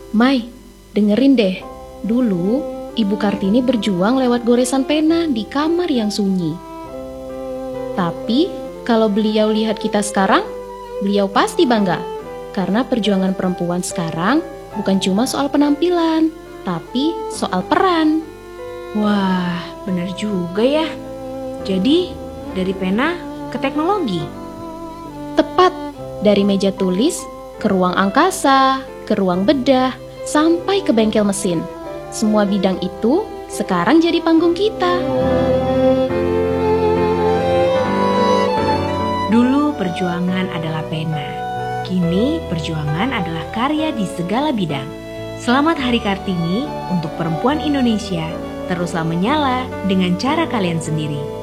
Mai, dengerin deh. Dulu, Ibu Kartini berjuang lewat goresan pena di kamar yang sunyi. Tapi, kalau beliau lihat kita sekarang, beliau pasti bangga. Karena perjuangan perempuan sekarang bukan cuma soal penampilan, tapi soal peran. Wah, benar juga ya. Jadi, dari pena ke teknologi. Tepat, dari meja tulis ke ruang angkasa, ke ruang bedah, sampai ke bengkel mesin. Semua bidang itu sekarang jadi panggung kita. Dulu perjuangan adalah pena. Kini perjuangan adalah karya di segala bidang. Selamat Hari Kartini untuk perempuan Indonesia. Teruslah menyala dengan cara kalian sendiri.